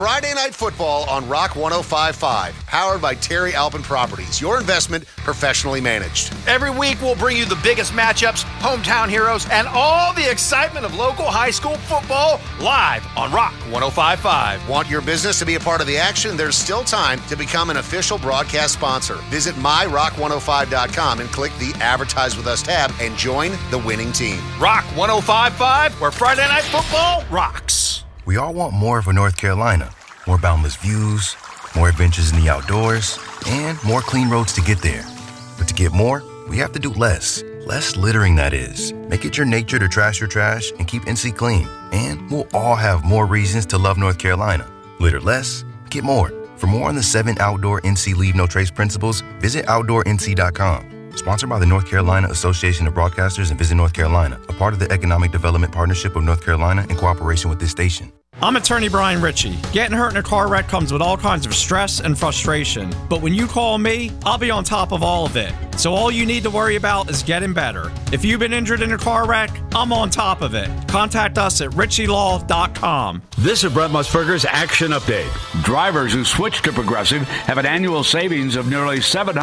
Friday Night Football on Rock 105.5, powered by Terry Alpin Properties, your investment professionally managed. Every week we'll bring you the biggest matchups, hometown heroes, and all the excitement of local high school football live on Rock 105.5. Want your business to be a part of the action? There's still time to become an official broadcast sponsor. Visit myrock105.com and click the Advertise With Us tab and join the winning team. Rock 105.5, where Friday Night Football rocks. We all want more of a North Carolina. More boundless views, more adventures in the outdoors, and more clean roads to get there. But to get more, we have to do less. Less littering, that is. Make it your nature to trash your trash and keep NC clean. And we'll all have more reasons to love North Carolina. Litter less, get more. For more on the 7 outdoor NC Leave No Trace principles, visit OutdoorNC.com. Sponsored by the North Carolina Association of Broadcasters and Visit North Carolina, a part of the Economic Development Partnership of North Carolina in cooperation with this station. I'm attorney Brian Ritchie. Getting hurt in a car wreck comes with all kinds of stress and frustration. But when you call me, I'll be on top of all of it. So all you need to worry about is getting better. If you've been injured in a car wreck, I'm on top of it. Contact us at ritchielaw.com. This is Brett Musburger's Action Update. Drivers who switch to Progressive have an annual savings of nearly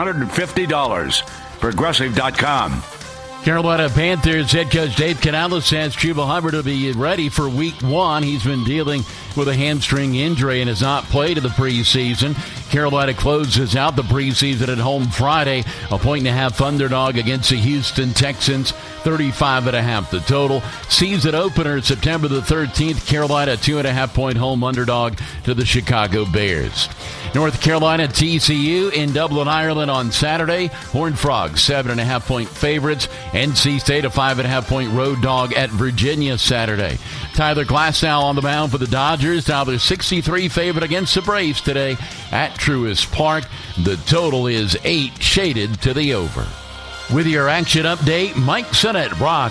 $750. Progressive.com. Carolina Panthers head coach Dave Canales says Chuba Hubbard will be ready for week 1. He's been dealing with a hamstring injury and has not played in the preseason. Carolina closes out the preseason at home Friday, a 1.5 underdog against the Houston Texans, 35.5 the total. Season opener September the 13th, Carolina 2.5-point home underdog to the Chicago Bears. North Carolina TCU in Dublin, Ireland on Saturday. Horned Frogs 7.5-point favorites. NC State a 5.5-point road dog at Virginia Saturday. Tyler Glasnow on the mound for the Dodgers. Now they're 63 favorite against the Braves today at Truist Park. The total is 8, shaded to the over. With your action update, Mike Sinnott, Rock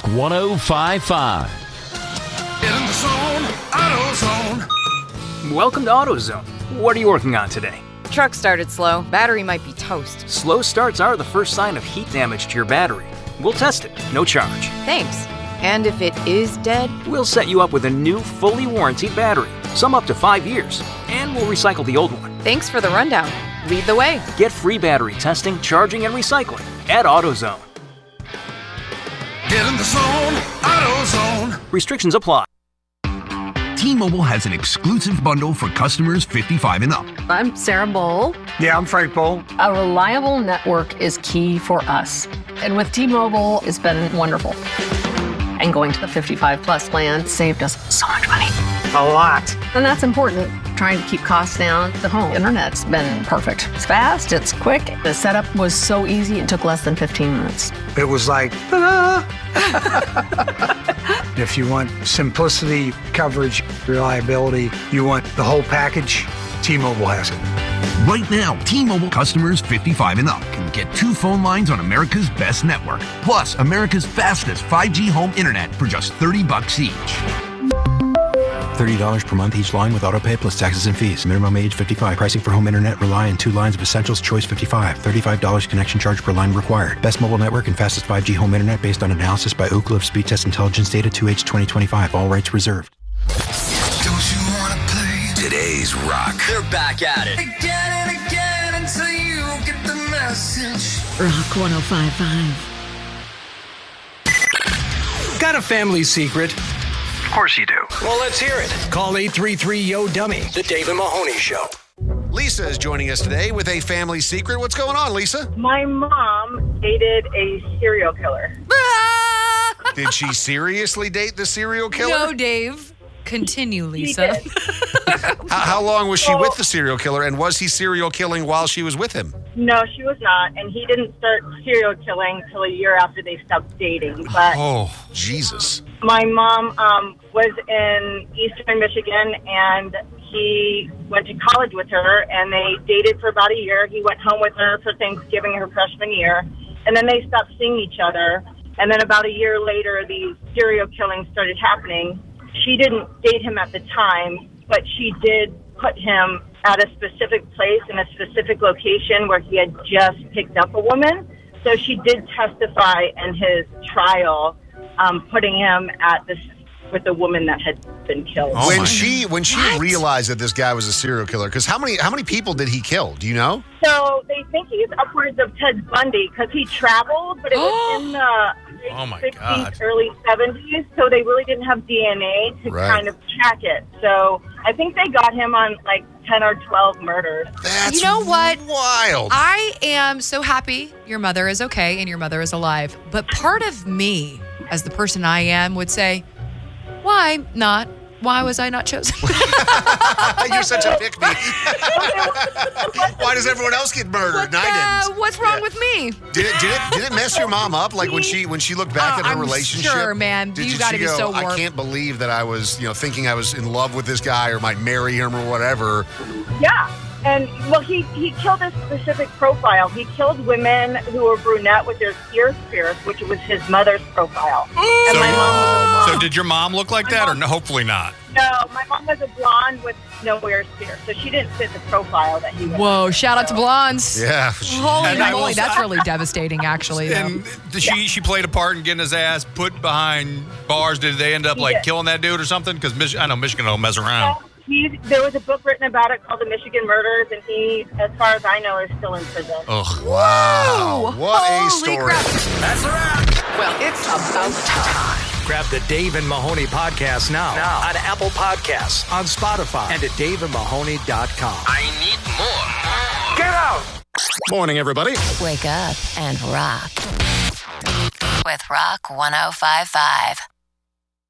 105.5. Get in the zone, AutoZone. Welcome to AutoZone. What are you working on today? Truck started slow. Battery might be toast. Slow starts are the first sign of heat damage to your battery. We'll test it, no charge. Thanks. And if it is dead? We'll set you up with a new, fully warranted battery, some up to 5 years, and we'll recycle the old one. Thanks for the rundown. Lead the way. Get free battery testing, charging, and recycling at AutoZone. Get in the zone, AutoZone. Restrictions apply. T-Mobile has an exclusive bundle for customers 55 and up. I'm Sarah Bowl. Yeah, I'm Frank Bowl. A reliable network is key for us. And with T-Mobile, it's been wonderful. And going to the 55 plus plan saved us so much money. A lot. And that's important. Trying to keep costs down. The home internet's been perfect. It's fast, it's quick. The setup was so easy, it took less than 15 minutes. It was like, ta-da! If you want simplicity, coverage, reliability, you want the whole package, T-Mobile has it. Right now, T-Mobile customers 55 and up can get 2 phone lines on America's best network, plus America's fastest 5G home internet for just $30 each. $30 per month each line with autopay plus taxes and fees. Minimum age 55. Pricing for home internet rely on 2 lines of Essentials. Choice 55. $35 connection charge per line required. Best mobile network and fastest 5G home internet based on analysis by Ookla of Speed Test Intelligence data 2H 2025. All rights reserved. Don't you want to play Today's Rock. They're back at it. Again and again until you get the message. Rock 105.5. Got a family secret? Of course you do. Well, let's hear it. Call 833-YO-DUMMY. The David Mahoney Show. Lisa is joining us today with a family secret. What's going on, Lisa? My mom dated a serial killer. Did she seriously date the serial killer? No, Dave. Continue, Lisa. How long was she with the serial killer, and was he serial killing while she was with him? No, she was not, and he didn't start serial killing until a year after they stopped dating. But oh, Jesus. My mom was in Eastern Michigan, and he went to college with her, and they dated for about a year. He went home with her for Thanksgiving her freshman year, and then they stopped seeing each other. And then about a year later, these serial killings started happening. She didn't date him at the time, but she did put him at a specific place in a specific location where he had just picked up a woman. So she did testify in his trial, putting him at this with the woman that had been killed. When she realized that this guy was a serial killer, because how many people did he kill? Do you know? So they think he's upwards of Ted Bundy because he traveled, but it was in the late 60s, early 70s, so they really didn't have DNA to kind of track it. So I think they got him on like 10 or 12 murders. That's you know what? Wild. I am so happy your mother is okay and your mother is alive. But part of me, as the person I am, would say, why not? Why was I not chosen? You're such a pick-me. Why does everyone else get murdered? I didn't. What's wrong with me? Did it mess your mom up? Like when she looked back at her relationship? Sure, man. You got to be so warped. I can't believe that I was, thinking I was in love with this guy or might marry him or whatever. Yeah. And, well, he killed a specific profile. He killed women who were brunette with their ears pierced, which was his mother's profile. And my mom So did your mom look like that, or no, hopefully not? No, my mom was a blonde with no ears pierced, so she didn't fit the profile that he was. Whoa, shout out to blondes. Yeah. Holy moly, that's really devastating, actually. And she played a part in getting his ass put behind bars. Did they end up, killing that dude or something? Because I know Michigan don't mess around. There was a book written about it called The Michigan Murders, and he, as far as I know, is still in prison. Oh, wow. What a story. Crap. That's a wrap. Well, it's about time. Grab the Dave and Mahoney podcast now on Apple Podcasts, on Spotify, and at daveandmahoney.com. I need more. Get out! Morning, everybody. Wake up and rock with Rock 105.5.